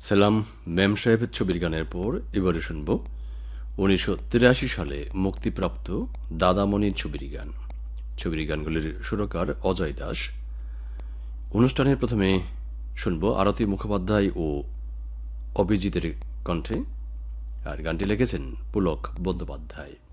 সালাম মেম সাহেবের ছবির গানের পর এবারে শুনব ১৯৮৩ সালে মুক্তিপ্রাপ্ত দাদামণি ছবির গান। ছবির গানগুলির সুরকার অজয় দাস। অনুষ্ঠানের প্রথমে শুনব আরতি মুখোপাধ্যায় ও অভিজিতের কণ্ঠে, আর গানটি লিখেছেন পুলক বন্দ্যোপাধ্যায়।